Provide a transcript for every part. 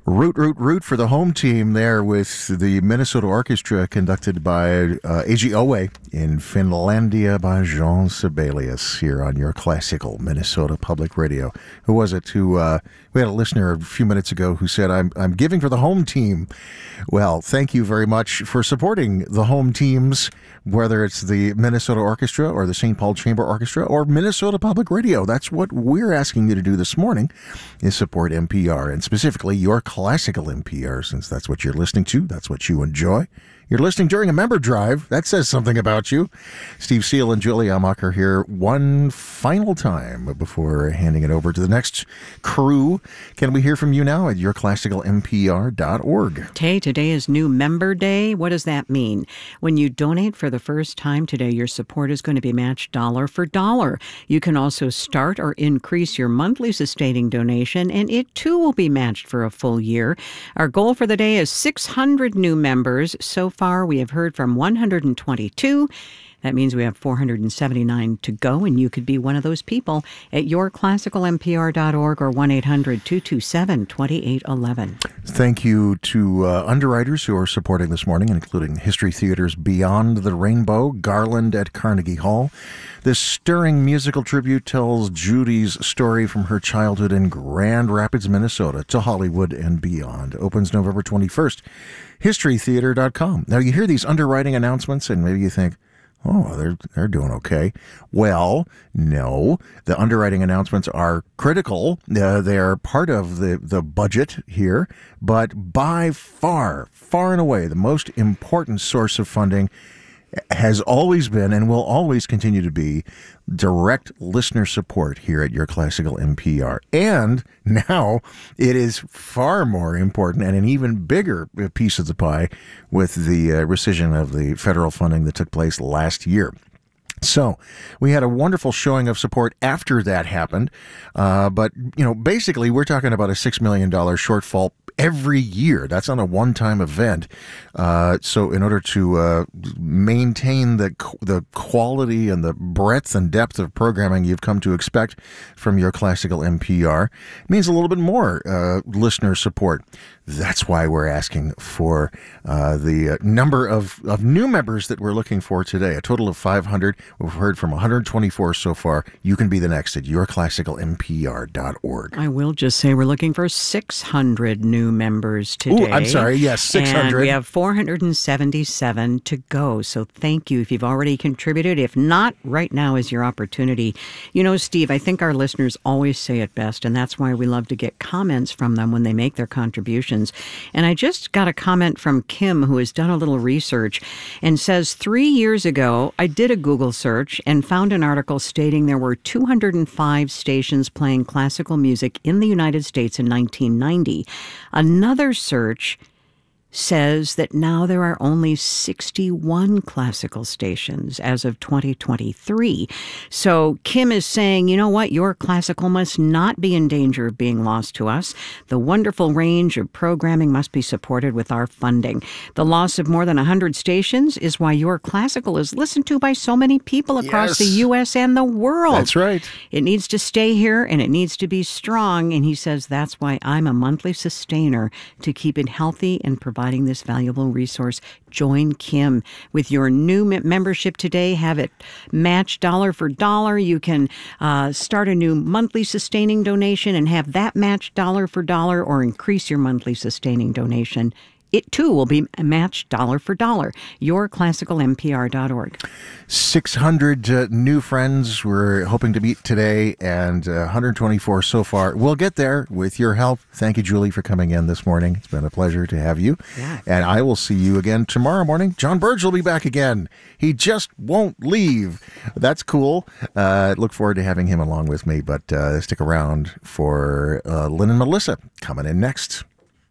Root, root, root for the home team there with the Minnesota Orchestra conducted by A.G. Owe in Finlandia by Jean Sibelius here on your classical Minnesota Public Radio. Who was it who, we had a listener a few minutes ago who said, I'm giving for the home team. Well, thank you very much for supporting the home teams, whether it's the Minnesota Orchestra or the St. Paul Chamber Orchestra or Minnesota Public Radio. That's what we're asking you to do this morning, is support NPR, and specifically your classical NPR, since that's what you're listening to, that's what you enjoy. You're listening during a member drive. That says something about you. Steve Seal and Julie Amacher here one final time before handing it over to the next crew. Can we hear from you now at yourclassicalnpr.org? Today is New Member Day. What does that mean? When you donate for the first time today, your support is going to be matched dollar for dollar. You can also start or increase your monthly sustaining donation, and it too will be matched for a full year. Our goal for the day is 600 new members. So far, we have heard from 122. That means we have 479 to go, and you could be one of those people at yourclassicalnpr.org or 1-800-227-2811. Thank you to underwriters who are supporting this morning, including History Theater's Beyond the Rainbow, Garland at Carnegie Hall. This stirring musical tribute tells Judy's story from her childhood in Grand Rapids, Minnesota, to Hollywood and beyond. Opens November 21st. HistoryTheater.com. Now, you hear these underwriting announcements, and maybe you think, oh, they're doing okay. Well, no. The underwriting announcements are critical. They are part of the budget here, but by far and away, the most important source of funding has always been and will always continue to be direct listener support here at Your Classical NPR. And now it is far more important and an even bigger piece of the pie with the rescission of the federal funding that took place last year. So we had a wonderful showing of support after that happened. But, basically we're talking about a $6 million shortfall every year. That's on a one-time event. So in order to maintain the quality and the breadth and depth of programming you've come to expect from Your Classical NPR, it means a little bit more listener support. That's why we're asking for the number of new members that we're looking for today, a total of 500. We've heard from 124 so far. You can be the next at yourclassicalnpr.org. I will just say we're looking for 600 new members today. I'm sorry. Yes, 600. And we have 477 to go. So thank you if you've already contributed. If not, right now is your opportunity. Steve, I think our listeners always say it best, and that's why we love to get comments from them when they make their contributions. And I just got a comment from Kim, who has done a little research and says, 3 years ago, I did a Google search and found an article stating there were 205 stations playing classical music in the United States in 1990. Another search says that now there are only 61 classical stations as of 2023. So Kim is saying, you know what, your classical must not be in danger of being lost to us. The wonderful range of programming must be supported with our funding. The loss of more than 100 stations is why your classical is listened to by so many people across the U.S. and the world. That's right. It needs to stay here, and it needs to be strong. And he says that's why I'm a monthly sustainer to keep it healthy and providing this valuable resource. Join Kim with your new membership today. Have it matched dollar for dollar. You can start a new monthly sustaining donation and have that matched dollar for dollar, or increase your monthly sustaining donation. It, too, will be matched dollar for dollar. yourclassicalnpr.org. 600 new friends we're hoping to meet today, and 124 so far. We'll get there with your help. Thank you, Julie, for coming in this morning. It's been a pleasure to have you. Yeah. And I will see you again tomorrow morning. John Burge will be back again. He just won't leave. That's cool. Look forward to having him along with me, but stick around for Lynn and Melissa coming in next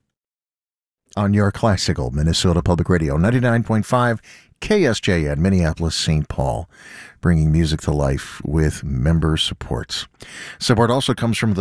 on Your Classical Minnesota Public Radio, 99.5 KSJN, Minneapolis, St. Paul, bringing music to life with member supports. Support also comes from the